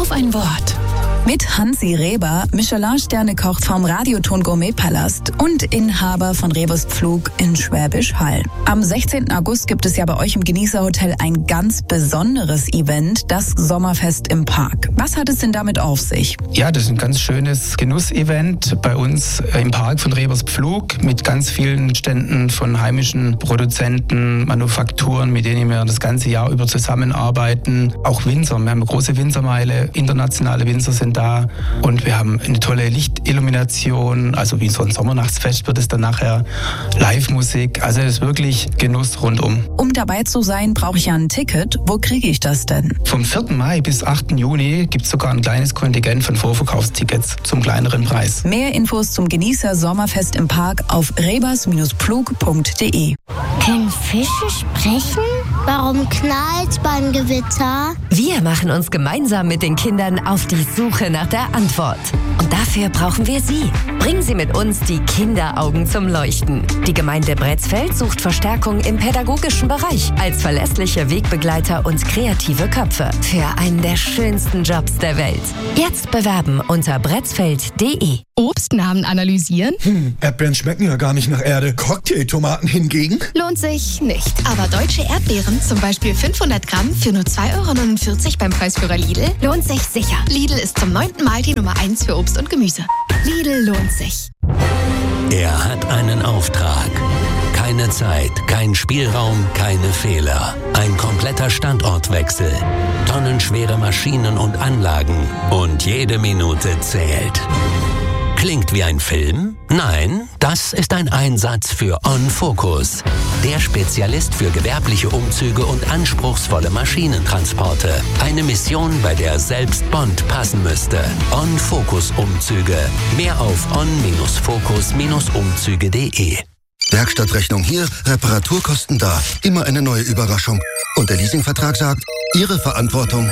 auf ein Wort. Mit Hansi Reber, Michelin-Sterne-Koch vom Radioton Gourmet-Palast und Inhaber von Rebers Pflug in Schwäbisch Hall. Am 16. August gibt es ja bei euch im Genießerhotel ein ganz besonderes Event, das Sommerfest im Park. Was hat es denn damit auf sich? Ja, das ist ein ganz schönes Genussevent bei uns im Park von Rebers Pflug mit ganz vielen Ständen von heimischen Produzenten, Manufakturen, mit denen wir das ganze Jahr über zusammenarbeiten. Auch Winzer, wir haben eine große Winzermeile, internationale Winzer sind da und wir haben eine tolle Lichtillumination, also wie so ein Sommernachtsfest wird es dann nachher, Live-Musik, also es ist wirklich Genuss rundum. Um dabei zu sein, brauche ich ja ein Ticket. Wo kriege ich das denn? Vom 4. Mai bis 8. Juni gibt es sogar ein kleines Kontingent von Vorverkaufstickets zum kleineren Preis. Mehr Infos zum Genießer Sommerfest im Park auf rebers-pflug.de. Können Fische sprechen? Warum knallt's beim Gewitter? Wir machen uns gemeinsam mit den Kindern auf die Suche nach der Antwort. Und dafür brauchen wir Sie. Bringen Sie mit uns die Kinderaugen zum Leuchten. Die Gemeinde Bretzfeld sucht Verstärkung im pädagogischen Bereich als verlässliche Wegbegleiter und kreative Köpfe für einen der schönsten Jobs der Welt. Jetzt bewerben unter bretzfeld.de. Obstnamen analysieren? Erdbeeren schmecken ja gar nicht nach Erde. Cocktailtomaten hingegen? Lohnt sich nicht. Aber deutsche Erdbeeren, zum Beispiel 500 Gramm für nur 2,49 € beim Preisführer Lidl, lohnt sich sicher. Lidl ist zum 9. Mal die Nummer 1 für Obst und Gemüse. Lidl lohnt sich. Er hat einen Auftrag. Keine Zeit, kein Spielraum, keine Fehler. Ein kompletter Standortwechsel. Tonnenschwere Maschinen und Anlagen. Und jede Minute zählt. Klingt wie ein Film? Nein, das ist ein Einsatz für OnFocus. Der Spezialist für gewerbliche Umzüge und anspruchsvolle Maschinentransporte. Eine Mission, bei der selbst Bond passen müsste. OnFocus Umzüge. Mehr auf on-focus-umzüge.de. Werkstattrechnung hier, Reparaturkosten da. Immer eine neue Überraschung. Und der Leasingvertrag sagt, Ihre Verantwortung.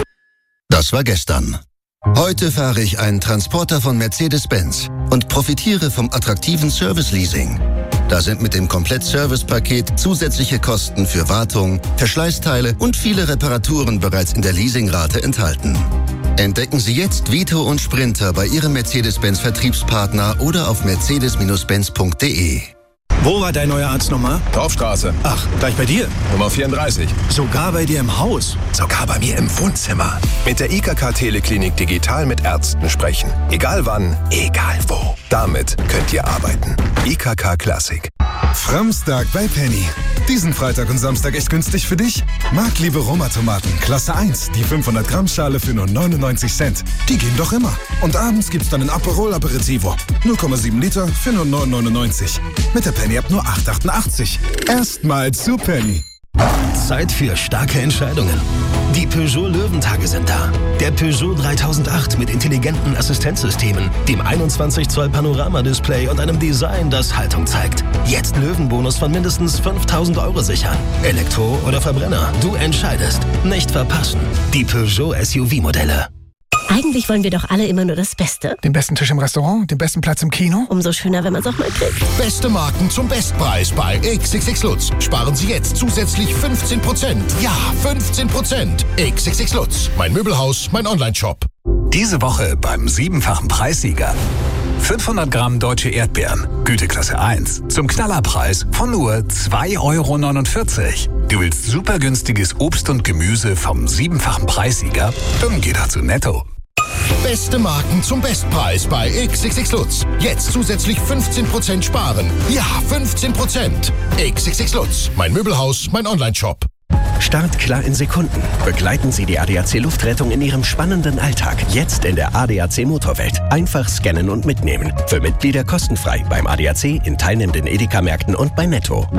Das war gestern. Heute fahre ich einen Transporter von Mercedes-Benz und profitiere vom attraktiven Service-Leasing. Da sind mit dem Komplett-Service-Paket zusätzliche Kosten für Wartung, Verschleißteile und viele Reparaturen bereits in der Leasingrate enthalten. Entdecken Sie jetzt Vito und Sprinter bei Ihrem Mercedes-Benz-Vertriebspartner oder auf mercedes-benz.de. Wo war dein neuer Arzt nochmal? Dorfstraße. Ach, gleich bei dir? Nummer 34. Sogar bei dir im Haus? Sogar bei mir im Wohnzimmer. Mit der IKK Teleklinik digital mit Ärzten sprechen. Egal wann, egal wo. Damit könnt ihr arbeiten. IKK Klassik. Framstag bei Penny. Diesen Freitag und Samstag echt günstig für dich? Marktliebe Roma-Tomaten, Klasse 1, die 500 Gramm Schale für nur 99 Cent. Die gehen doch immer. Und abends gibt's dann ein Aperol Aperitivo. 0,7 Liter für nur 9,99. Mit der Penny ab nur 8,88. Erstmal zu Penny. Zeit für starke Entscheidungen. Die Peugeot Löwentage sind da. Der Peugeot 3008 mit intelligenten Assistenzsystemen, dem 21 Zoll Panoramadisplay und einem Design, das Haltung zeigt. Jetzt Löwenbonus von mindestens 5.000 € sichern. Elektro oder Verbrenner, du entscheidest. Nicht verpassen. Die Peugeot SUV-Modelle. Eigentlich wollen wir doch alle immer nur das Beste. Den besten Tisch im Restaurant, den besten Platz im Kino. Umso schöner, wenn man es auch mal kriegt. Beste Marken zum Bestpreis bei XXX Lutz. Sparen Sie jetzt zusätzlich 15%. Ja, 15%. XXX Lutz. Mein Möbelhaus, mein Onlineshop. Diese Woche beim 7-fachen Preissieger. 500 Gramm deutsche Erdbeeren, Güteklasse 1, zum Knallerpreis von nur 2,49 €. Du willst super günstiges Obst und Gemüse vom 7-fachen Preissieger? Dann geh doch zu Netto. Beste Marken zum Bestpreis bei XXX Lutz. Jetzt zusätzlich 15% sparen. Ja, 15%. XXX Lutz. Mein Möbelhaus, mein Onlineshop. Startklar in Sekunden. Begleiten Sie die ADAC Luftrettung in Ihrem spannenden Alltag. Jetzt in der ADAC Motorwelt. Einfach scannen und mitnehmen. Für Mitglieder kostenfrei beim ADAC, in teilnehmenden Edeka-Märkten und bei Netto.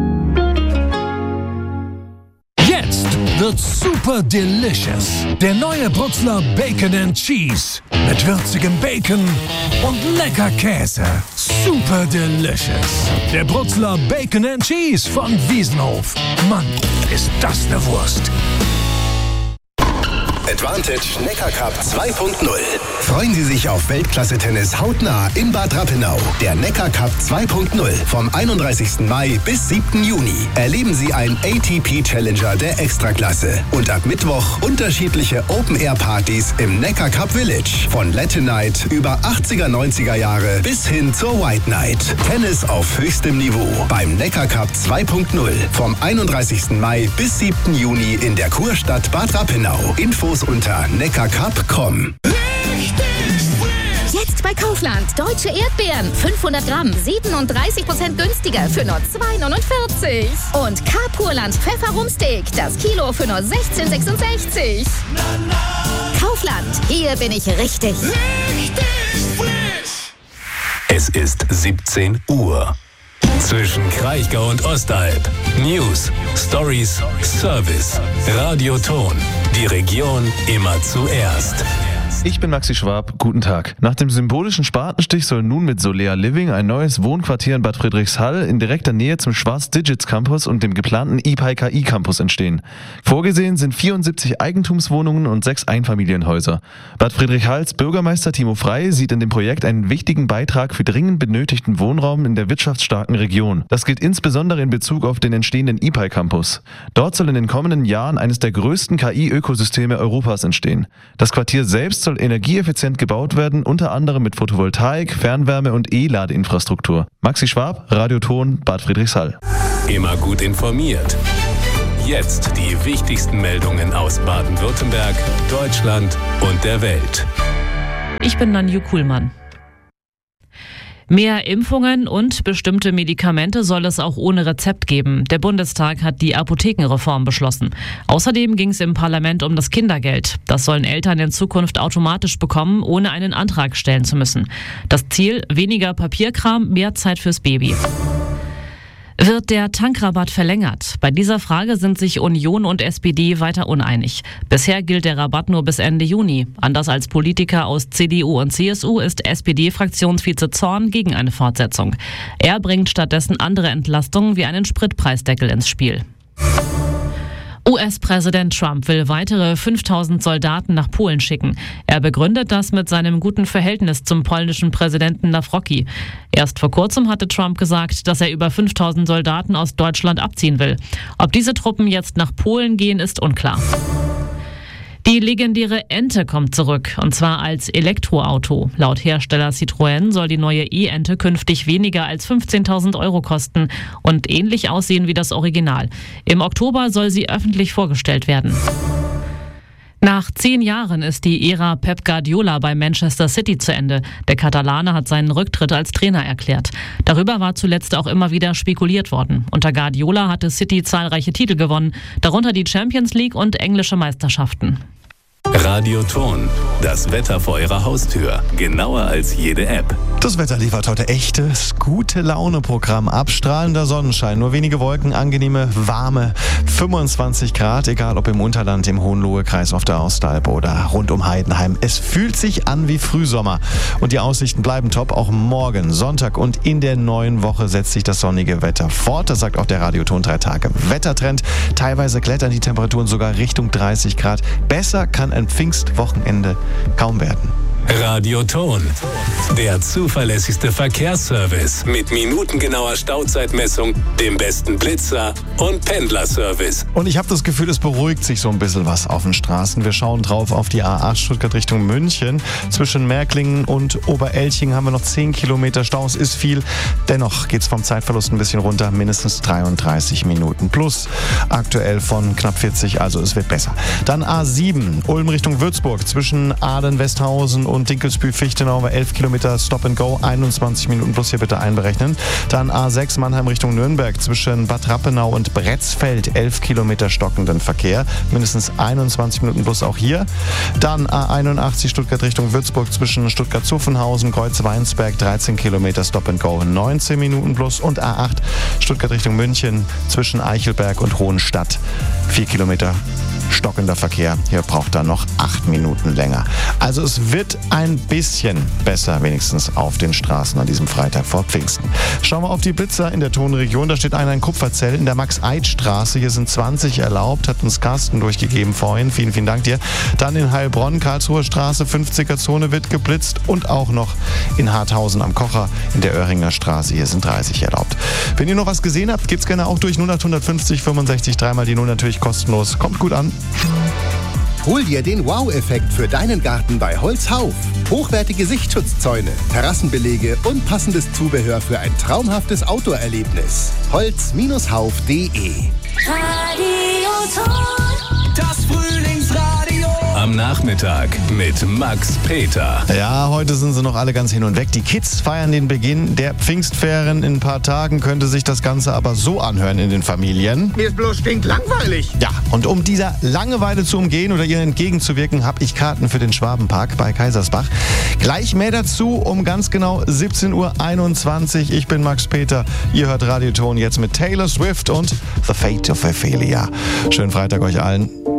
Jetzt wird super delicious. Der neue Bruxler Bacon and Cheese. Mit würzigem Bacon und lecker Käse. Super delicious. Der Bruxler Bacon and Cheese von Wiesenhof. Mann, ist das eine Wurst. Advantage Neckar Cup 2.0. Freuen Sie sich auf Weltklasse-Tennis hautnah in Bad Rappenau. Der Neckar Cup 2.0 vom 31. Mai bis 7. Juni. Erleben Sie einen ATP-Challenger der Extraklasse. Und ab Mittwoch unterschiedliche Open-Air-Partys im Neckar Cup Village. Von Latin Night über 80er, 90er Jahre bis hin zur White Night. Tennis auf höchstem Niveau beim Neckar Cup 2.0 vom 31. Mai bis 7. Juni in der Kurstadt Bad Rappenau. Infos unter neckarcup.com. Jetzt bei Kaufland. Deutsche Erdbeeren. 500 Gramm. 37% günstiger für nur 2,49. Und K-Purland Pfefferumsteak. Das Kilo für nur 16,66. Kaufland. Hier bin ich richtig. Es ist 17 Uhr. Zwischen Kraichgau und Ostalb. News, Stories, Service. Radioton. Die Region immer zuerst. Ich bin Maxi Schwab, guten Tag. Nach dem symbolischen Spatenstich soll nun mit Solea Living ein neues Wohnquartier in Bad Friedrichshall in direkter Nähe zum Schwarz Digits Campus und dem geplanten IPI-KI Campus entstehen. Vorgesehen sind 74 Eigentumswohnungen und 6 Einfamilienhäuser. Bad Friedrichshalls Bürgermeister Timo Frey sieht in dem Projekt einen wichtigen Beitrag für dringend benötigten Wohnraum in der wirtschaftsstarken Region. Das gilt insbesondere in Bezug auf den entstehenden IPI Campus. Dort soll in den kommenden Jahren eines der größten KI-Ökosysteme Europas entstehen. Das Quartier selbst soll energieeffizient gebaut werden, unter anderem mit Photovoltaik, Fernwärme und E-Ladeinfrastruktur. Maxi Schwab, Radioton, Bad Friedrichshall. Immer gut informiert. Jetzt die wichtigsten Meldungen aus Baden-Württemberg, Deutschland und der Welt. Ich bin Nanju Kuhlmann. Mehr Impfungen und bestimmte Medikamente soll es auch ohne Rezept geben. Der Bundestag hat die Apothekenreform beschlossen. Außerdem ging es im Parlament um das Kindergeld. Das sollen Eltern in Zukunft automatisch bekommen, ohne einen Antrag stellen zu müssen. Das Ziel: weniger Papierkram, mehr Zeit fürs Baby. Wird der Tankrabatt verlängert? Bei dieser Frage sind sich Union und SPD weiter uneinig. Bisher gilt der Rabatt nur bis Ende Juni. Anders als Politiker aus CDU und CSU ist SPD-Fraktionsvize Zorn gegen eine Fortsetzung. Er bringt stattdessen andere Entlastungen wie einen Spritpreisdeckel ins Spiel. US-Präsident Trump will weitere 5.000 Soldaten nach Polen schicken. Er begründet das mit seinem guten Verhältnis zum polnischen Präsidenten Nawrocki. Erst vor kurzem hatte Trump gesagt, dass er über 5.000 Soldaten aus Deutschland abziehen will. Ob diese Truppen jetzt nach Polen gehen, ist unklar. Die legendäre Ente kommt zurück, und zwar als Elektroauto. Laut Hersteller Citroën soll die neue E-Ente künftig weniger als 15.000 € kosten und ähnlich aussehen wie das Original. Im Oktober soll sie öffentlich vorgestellt werden. Nach 10 Jahren ist die Ära Pep Guardiola bei Manchester City zu Ende. Der Katalane hat seinen Rücktritt als Trainer erklärt. Darüber war zuletzt auch immer wieder spekuliert worden. Unter Guardiola hatte City zahlreiche Titel gewonnen, darunter die Champions League und englische Meisterschaften. Radioton. Das Wetter vor Ihrer Haustür. Genauer als jede App. Das Wetter liefert heute echtes Gute-Laune-Programm. Abstrahlender Sonnenschein, nur wenige Wolken, angenehme, warme 25 Grad, egal ob im Unterland, im Hohenlohe-Kreis auf der Ostalb oder rund um Heidenheim. Es fühlt sich an wie Frühsommer und die Aussichten bleiben top. Auch morgen, Sonntag und in der neuen Woche setzt sich das sonnige Wetter fort. Das sagt auch der Radioton 3 Tage Wettertrend. Teilweise klettern die Temperaturen sogar Richtung 30 Grad. Besser kann ein Pfingstwochenende kaum werden. Radioton. Der zuverlässigste Verkehrsservice mit minutengenauer Stauzeitmessung, dem besten Blitzer und Pendlerservice. Und ich habe das Gefühl, es beruhigt sich so ein bisschen was auf den Straßen. Wir schauen drauf auf die A8 Stuttgart Richtung München. Zwischen Märklingen und Oberelching haben wir noch 10 Kilometer Stau. Es ist viel. Dennoch geht es vom Zeitverlust ein bisschen runter. Mindestens 33 Minuten plus. Aktuell von knapp 40, also es wird besser. Dann A7 Ulm Richtung Würzburg. Zwischen Ahlen-Westhausen und Dinkelsbühl-Fichtenau haben wir 11 Kilometer Stop and Go, 21 Minuten plus hier bitte einberechnen. Dann A6 Mannheim Richtung Nürnberg zwischen Bad Rappenau und Bretzfeld, 11 Kilometer stockenden Verkehr, mindestens 21 Minuten plus auch hier. Dann A81 Stuttgart Richtung Würzburg zwischen Stuttgart-Zuffenhausen, Kreuz-Weinsberg, 13 Kilometer Stop and Go, 19 Minuten plus. Und A8 Stuttgart Richtung München zwischen Eichelberg und Hohenstadt, 4 Kilometer stockender Verkehr. Hier braucht er noch 8 Minuten länger. Also es wird ein bisschen besser, wenigstens auf den Straßen an diesem Freitag vor Pfingsten. Schauen wir auf die Blitzer in der Tonregion. Da steht einer in Kupferzell in der Max-Eid-Straße. Hier sind 20 erlaubt, hat uns Carsten durchgegeben vorhin. Vielen, vielen Dank dir. Dann in Heilbronn, Karlsruher Straße, 50er-Zone wird geblitzt und auch noch in Harthausen am Kocher in der Oerringer Straße. Hier sind 30 erlaubt. Wenn ihr noch was gesehen habt, geht's gerne auch durch 0850 65 3 die 0 natürlich kostenlos. Kommt gut an. Hol dir den Wow-Effekt für deinen Garten bei Holzhauf. Hochwertige Sichtschutzzäune, Terrassenbelege und passendes Zubehör für ein traumhaftes Outdoor-Erlebnis. Holz-hauf.de Das Frühlingsradio. Am Nachmittag mit Max Peter. Ja, heute sind sie noch alle ganz hin und weg. Die Kids feiern den Beginn der Pfingstferien. In ein paar Tagen könnte sich das Ganze aber so anhören in den Familien. Mir ist bloß stinklangweilig. Ja, und um dieser Langeweile zu umgehen oder ihr entgegenzuwirken, habe ich Karten für den Schwabenpark bei Kaisersbach. Gleich mehr dazu um ganz genau 17:21 Uhr. Ich bin Max Peter. Ihr hört Radioton jetzt mit Taylor Swift und The Fate of Ophelia. Schönen Freitag euch allen.